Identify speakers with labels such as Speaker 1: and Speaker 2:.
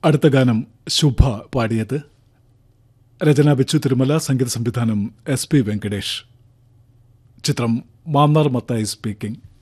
Speaker 1: അടുത്ത ഗാനം ശുഭ പാടിയത്. രചന ബിച്ചു തിരുമല, സംഗീത സംവിധാനം SP വെങ്കടേഷ്. ചിത്രം മാന്നാർ മത്തായി സ്പീക്കിംഗ്.